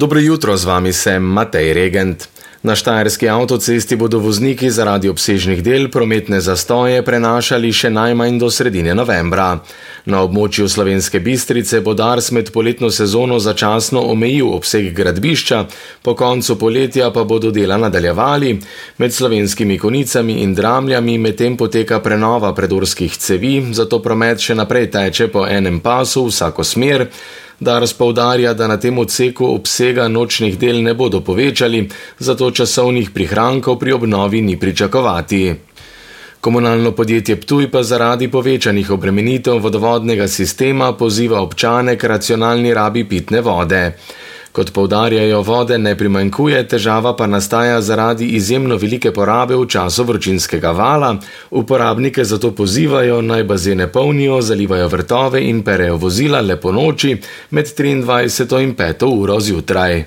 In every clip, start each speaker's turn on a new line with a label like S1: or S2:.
S1: Dobro jutro, z vami sem Matej Regent. Na štajerski avtocesti bodo vozniki zaradi obsežnih del prometne zastoje prenašali še najmanj do sredine novembra. Na območju Slovenske Bistrice bo Dars med poletno sezono začasno omejil obseg gradbišča, po koncu poletja pa bodo dela nadaljevali. Med Slovenskimi Konicami in Dramljami medtem poteka prenova predorskih cevi, zato promet še naprej teče po enem pasu vsako smer. Dars poudarja, da na tem odseku obsega nočnih del ne bodo povečali, zato časovnih prihrankov pri obnovi ni pričakovati. Komunalno podjetje Ptuj pa zaradi povečanih obremenitev vodovodnega sistema poziva občane k racionalni rabi pitne vode. Kot poudarjajo, vode ne primanjkuje, težava pa nastaja zaradi izjemno velike porabe v času vročinskega vala. Uporabnike zato pozivajo, naj bazene polnijo, zalivajo vrtove in perejo vozila le po noči med 23. in 5. uro zjutraj.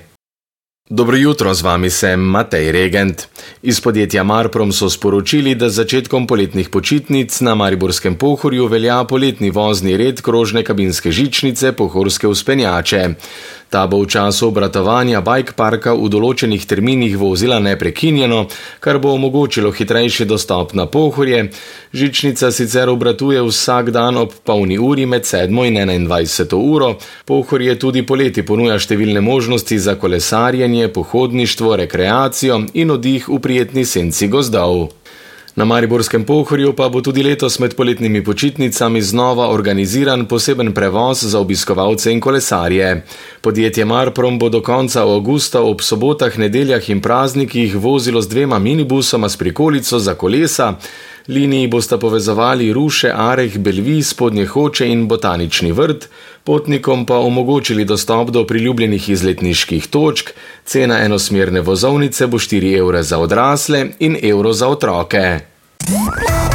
S1: Dobro jutro, z vami sem Matej Regent. Iz podjetja Marprom so sporočili, da z začetkom poletnih počitnic na Mariborskem Pohorju velja poletni vozni red krožne kabinske žičnice Pohorske vzpenjače. Ta bo v času obratovanja bike parka v določenih terminih vozila neprekinjeno, kar bo omogočilo hitrejši dostop na Pohorje. Žičnica sicer obratuje vsak dan ob polni uri med 7. in 21. uro. Pohorje tudi poleti ponuja številne možnosti za kolesarjenje, pohodništvo, rekreacijo in oddih v prijetni senci gozdov. Na Mariborskem Pohorju pa bo tudi letos med poletnimi počitnicami znova organiziran poseben prevoz za obiskovalce in kolesarje. Podjetje Marprom bo do konca avgusta ob sobotah, nedeljah in praznikih vozilo z 2 minibusoma s prikolico za kolesa. Liniji bosta povezovali Ruše, Areh, Belvi, Spodnje Hoče in Botanični vrt, potnikom pa omogočili dostop do priljubljenih izletniških točk. Cena enosmerne vozovnice bo 4 evre za odrasle in evro za otroke.